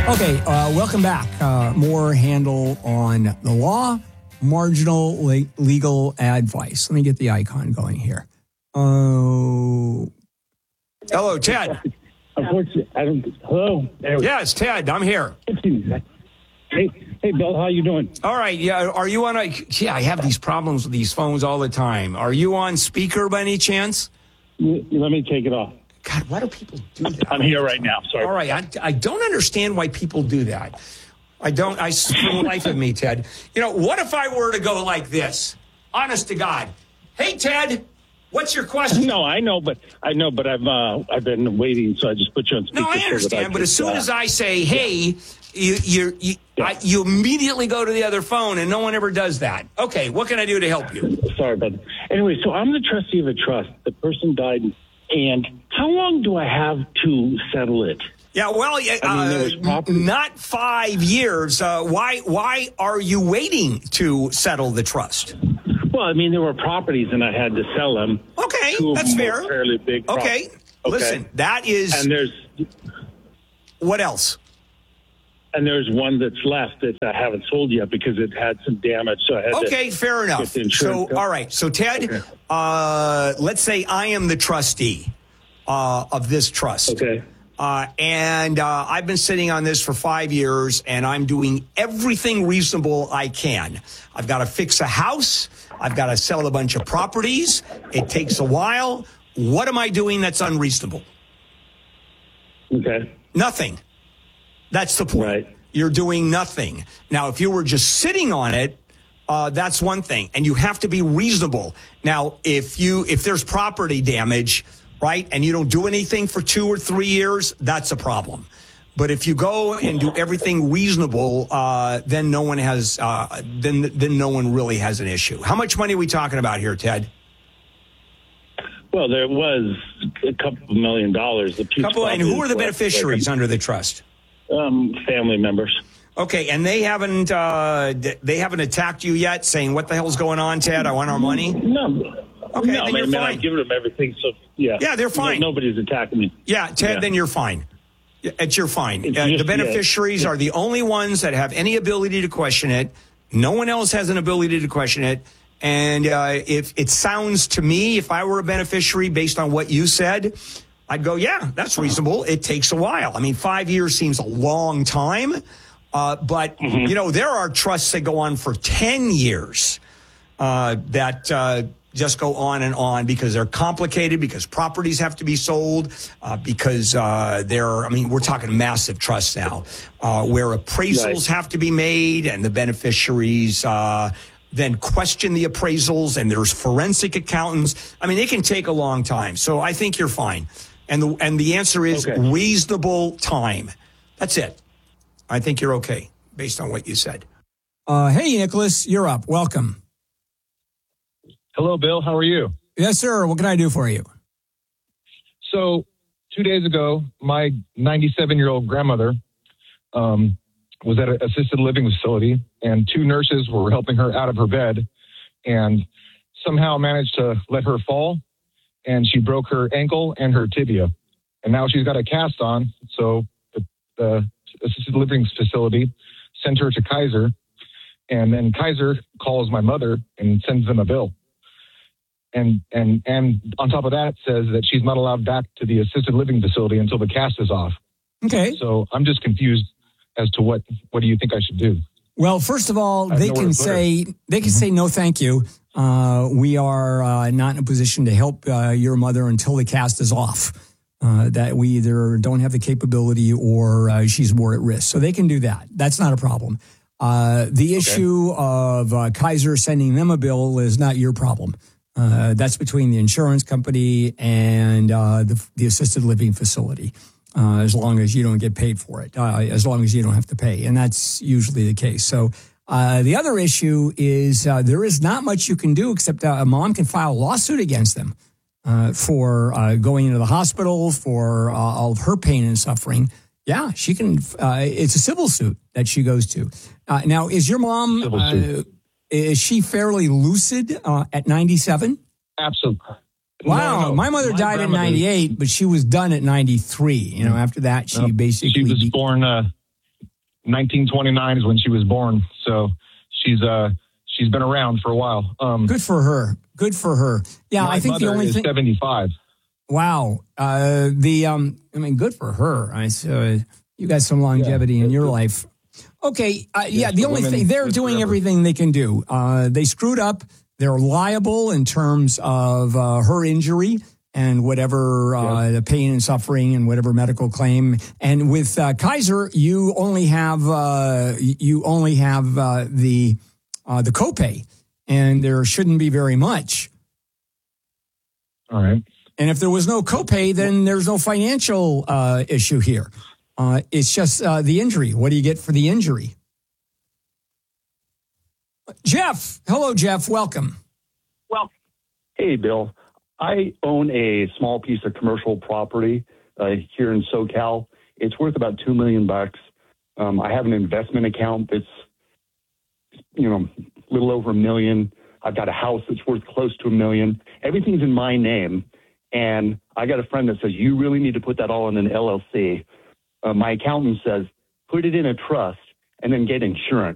Okay, welcome back. More handle on the law, marginal legal advice. Let me get the icon going here. Hello, Ted. Unfortunately, hello. Yes, Ted, I'm here. Hey, Bill, how you doing? All right, yeah, are you on I have these problems with these phones all the time. Are you on speaker by any chance? Let me take it off. God, why do people do that? I'm here right now. Sorry. All right, I don't understand why people do that. For the life of me, Ted. You know, what if I were to go like this? Honest to God. Hey, Ted, what's your question? No, I know, but I've been waiting, so I just put you on speaker. No, I understand, but as soon as I say, hey, you immediately go to the other phone, and no one ever does that. Okay, what can I do to help you? Sorry, but anyway, so I'm the trustee of a trust. The person died, and how long do I have to settle it? Yeah, well, not 5 years. Why are you waiting to settle the trust? Well, I mean, there were properties, and I had to sell them. Okay, that's fair. Fairly big. Okay, listen, that is. And there's what else? And there's one that's left that I haven't sold yet because it had some damage. So I had fair enough. So, all right. So, Ted, let's say I am the trustee of this trust. Okay. And I've been sitting on this for 5 years, and I'm doing everything reasonable I can. I've got to fix a house. I've got to sell a bunch of properties. It takes a while. What am I doing that's unreasonable? Okay. Nothing. That's the point. Right. You're doing nothing. Now, if you were just sitting on it, that's one thing, and you have to be reasonable. Now, if there's property damage, right, and you don't do anything for 2 or 3 years, that's a problem. But if you go and do everything reasonable, then no one has then no one really has an issue. How much money are we talking about here, Ted? Well, there was a couple $1 million. And who are the beneficiaries under the trust? Family members. Okay, and they haven't attacked you yet, saying what the hell's going on, Ted? I want our money. No. Okay, no, then you're fine. I've given them everything, so yeah. Yeah, they're fine. Nobody's attacking me. Yeah, Ted, then you're fine. You're fine. The beneficiaries are the only ones that have any ability to question it. No one else has an ability to question it. And if it sounds to me, if I were a beneficiary, based on what you said, I'd go, yeah, that's reasonable. It takes a while. I mean, 5 years seems a long time. But, there are trusts that go on for 10 years that just go on and on because they're complicated, because properties have to be sold, because we're talking massive trusts now, where appraisals have to be made and the beneficiaries then question the appraisals, and there's forensic accountants. I mean, it can take a long time. So I think you're fine. And the answer is reasonable time. That's it. I think you're okay based on what you said. Hey, Nicholas, you're up. Welcome. Hello, Bill. How are you? Yes, sir. What can I do for you? So 2 days ago, my 97-year-old grandmother was at an assisted living facility, and 2 nurses were helping her out of her bed and somehow managed to let her fall, and she broke her ankle and her tibia. And now she's got a cast on, so the assisted living facility sent her to Kaiser, and then Kaiser calls my mother and sends them a bill. And on top of that, says that she's not allowed back to the assisted living facility until the cast is off. Okay. So I'm just confused as to what do you think I should do? Well, first of all, they can say no, thank you. We are not in a position to help your mother until the cast is off. That we either don't have the capability or she's more at risk. So they can do that. That's not a problem. The issue of Kaiser sending them a bill is not your problem. That's between the insurance company and the assisted living facility, as long as you don't get paid for it, as long as you don't have to pay. And that's usually the case. So the other issue is there is not much you can do except a mom can file a lawsuit against them for going into the hospital, for all of her pain and suffering. Yeah, she can. It's a civil suit that she goes to. Now, is your mom, is she fairly lucid at 97? Absolutely. Wow. No. My mother died at 98, but she was done at 93. After that, she basically... She was born 1929 is when she was born. So she's been around for a while. Good for her. Good for her. Yeah, I think the only thing. 75. Wow. I mean, good for her. You got some longevity in your life. Okay. The only thing, they're doing everything they can do. They screwed up. They're liable in terms of her injury and whatever the pain and suffering and whatever medical claim. And with Kaiser, you only have the copay, and there shouldn't be very much. All right. And if there was no copay, then there's no financial issue here. It's just the injury. What do you get for the injury? Jeff. Hello, Jeff. Welcome. Well, hey, Bill. I own a small piece of commercial property here in SoCal. It's worth about $2 million. I have an investment account that's, a little over $1 million. I've got a house that's worth close to $1 million. Everything's in my name. And I got a friend that says, you really need to put that all in an LLC. My accountant says, put it in a trust and then get insurance.